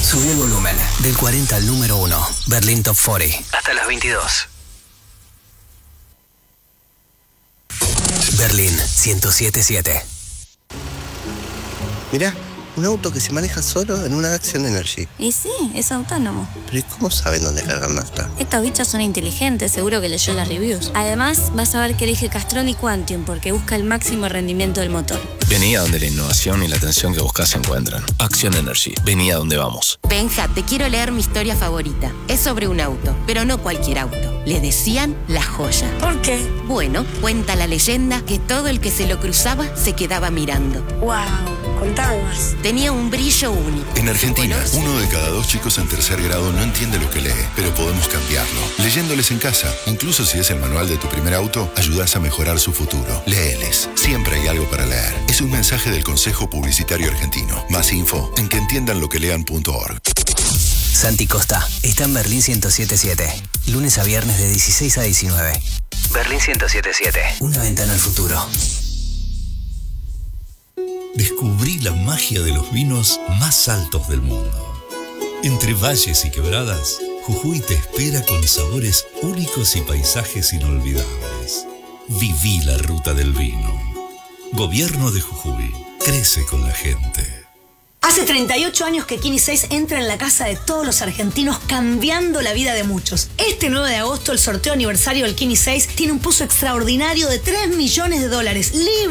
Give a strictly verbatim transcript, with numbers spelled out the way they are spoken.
Subí el volumen. Del cuarenta al número uno. Berlín Top cuarenta. Hasta las veintidós. Berlín ciento siete punto siete. Mirá, un auto que se maneja solo en una Action Energy. Y sí, es autónomo. Pero ¿y cómo saben dónde cargar nafta? Estos bichos son inteligentes, seguro que leyó las reviews. Además, vas a ver que elige Castrol y Quantium porque busca el máximo rendimiento del motor. Vení a donde la innovación y la atención que buscas se encuentran. Action Energy. Vení a donde vamos. Benja, te quiero leer mi historia favorita. Es sobre un auto, pero no cualquier auto. Le decían la joya. ¿Por qué? Bueno, cuenta la leyenda que todo el que se lo cruzaba se quedaba mirando. ¡Wow! Contame más. Tenía un brillo único. En Argentina, uno de cada dos chicos en tercer grado no entiende lo que lee, pero podemos cambiarlo. Leyéndoles en casa, incluso si es el manual de tu primer auto, ayudas a mejorar su futuro. Léeles. Siempre hay algo para leer. Es un mensaje del Consejo Publicitario Argentino. Más info en que entiendan lo que lean punto org. Santi Costa está en Berlín ciento siete punto siete. Lunes a viernes de dieciséis a diecinueve. Berlín ciento siete punto siete. Una ventana al futuro. Descubrí la magia de los vinos más altos del mundo. Entre valles y quebradas, Jujuy te espera con sabores únicos y paisajes inolvidables. Viví la ruta del vino. Gobierno de Jujuy. Crece con la gente. Hace treinta y ocho años que Kini seis entra en la casa de todos los argentinos, cambiando la vida de muchos. Este nueve de agosto, el sorteo aniversario del Kini seis tiene un pozo extraordinario de tres millones de dólares, libre